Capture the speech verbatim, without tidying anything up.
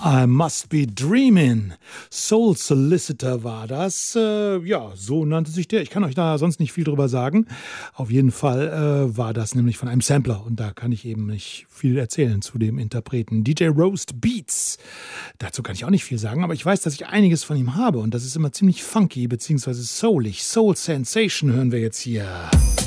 I Must Be Dreamin'. Soul Solicitor war das. Äh, ja, so nannte sich der. Ich kann euch da sonst nicht viel drüber sagen. Auf jeden Fall äh, war das nämlich von einem Sampler. Und da kann ich eben nicht viel erzählen zu dem Interpreten. D J Roast Beats. Dazu kann ich auch nicht viel sagen, aber ich weiß, dass ich einiges von ihm habe. Und das ist immer ziemlich funky, beziehungsweise soulig. Soul Sensation hören wir jetzt hier.